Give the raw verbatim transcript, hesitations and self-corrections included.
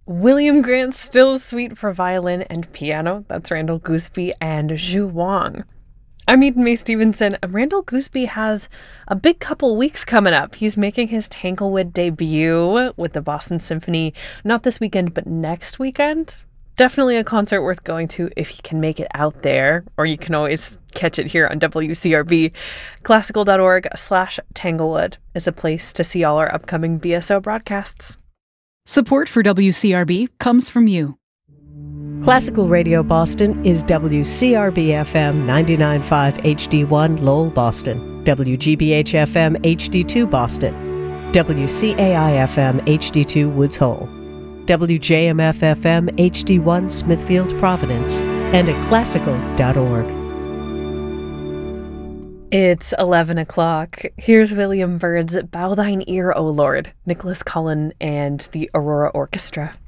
William Grant Still's Suite for violin and piano. That's Randall Gooseby and Zhu Wang. I'm Eden Mae Stevenson, and Randall Gooseby has a big couple weeks coming up. He's making his Tanglewood debut with the Boston Symphony, not this weekend, but next weekend. Definitely a concert worth going to if he can make it out there, or you can always catch it here on W C R B. Classical.org slash Tanglewood is a place to see all our upcoming B S O broadcasts. Support for W C R B comes from you. Classical Radio Boston is W C R B F M ninety-nine point five H D one Lowell, Boston, W G B H F M H D two Boston, W C A I F M H D two Woods Hole, W J M F F M H D one Smithfield, Providence, and at classical dot org. It's eleven o'clock. Here's William Byrd's Bow Thine Ear, O Lord, Nicholas Cullen and the Aurora Orchestra.